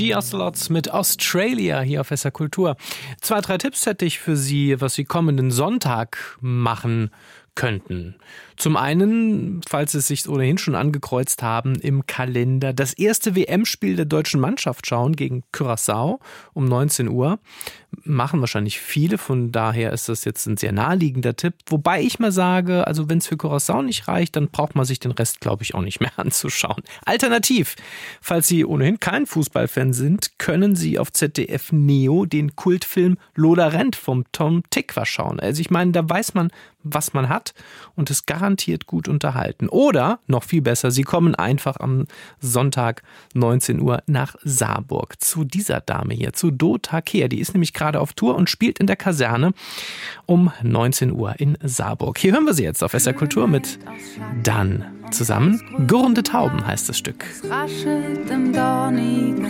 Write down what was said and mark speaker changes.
Speaker 1: Die Ocelots mit Australia hier auf SR Kultur. 2, 3 Tipps hätte ich für Sie, was Sie kommenden Sonntag machen könnten. Zum einen, falls Sie es sich ohnehin schon angekreuzt haben, im Kalender das erste WM-Spiel der deutschen Mannschaft schauen gegen Curaçao um 19 Uhr. Machen wahrscheinlich viele, von daher ist das jetzt ein sehr naheliegender Tipp. Wobei ich mal sage, also wenn es für Curaçao nicht reicht, dann braucht man sich den Rest, glaube ich, auch nicht mehr anzuschauen. Alternativ, falls Sie ohnehin kein Fußballfan sind, können Sie auf ZDF Neo den Kultfilm Lola rennt vom Tom Tykwer schauen. Also ich meine, da weiß man, was man hat und ist garantiert gut unterhalten. Oder, noch viel besser, Sie kommen einfach am Sonntag 19 Uhr nach Saarburg zu dieser Dame hier, zu Dota Kehr. Die ist nämlich gerade auf Tour und spielt in der Kaserne um 19 Uhr in Saarburg. Hier hören wir sie jetzt auf SR Kultur mit Dann zusammen. Gurrende Tauben heißt das Stück.
Speaker 2: Es raschelt im dornigen